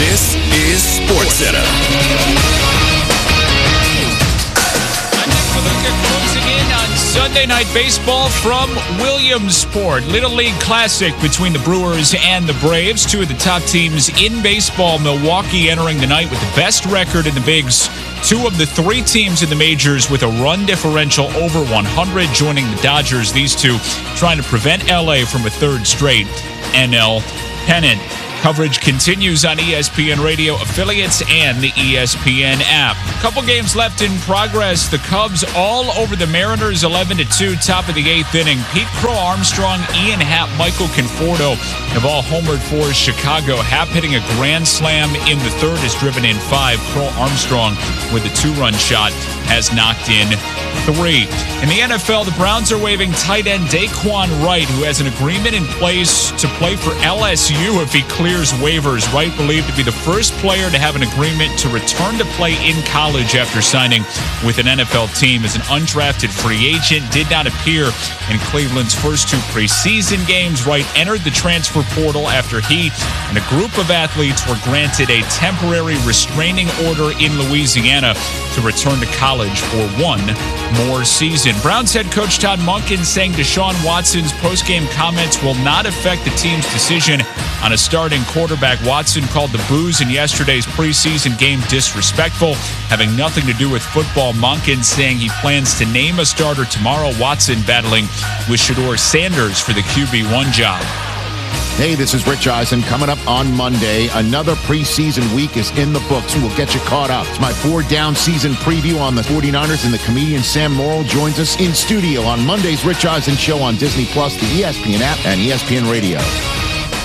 This is SportsCenter. Closing in on Sunday Night Baseball from Williamsport. Little League Classic between the Brewers and the Braves, two of the top teams in baseball. Milwaukee entering the night with the best record in the bigs. Two of the three teams in the majors with a run differential over 100, joining the Dodgers. These two trying to prevent LA from a third straight NL pennant. Coverage continues on ESPN radio affiliates and the ESPN app. Couple games left in progress. The Cubs all over the Mariners, 11-2, top of the eighth inning. Pete Crow Armstrong, Ian Happ, Michael Conforto have all homered for Chicago. Happ hitting a grand slam in the third has driven in 5. Crow Armstrong with a 2-run shot has knocked in 3. In the NFL, the Browns are waiving tight end Daquan Wright, who has an agreement in place to play for LSU if he clears waivers. Wright believed to be the first player to have an agreement to return to play in college after signing with an NFL team. As an undrafted free agent, did not appear in Cleveland's first 2 preseason games. Wright entered the transfer portal after he and a group of athletes were granted a temporary restraining order in Louisiana to return to college for one more season. Browns head coach Todd Monken saying Deshaun Watson's postgame comments will not affect the team's decision on a starting quarterback. Watson called the boos in yesterday's preseason game disrespectful, having nothing to do with football. Monken saying he plans to name a starter tomorrow. Watson battling with Shedeur Sanders for the QB1 job. Hey, this is Rich Eisen. Coming up on Monday, another preseason week is in the books. We'll get you caught up. It's my 4-down season preview on the 49ers, and the comedian Sam Morrill joins us in studio on Monday's Rich Eisen Show on Disney+, the ESPN app, and ESPN Radio.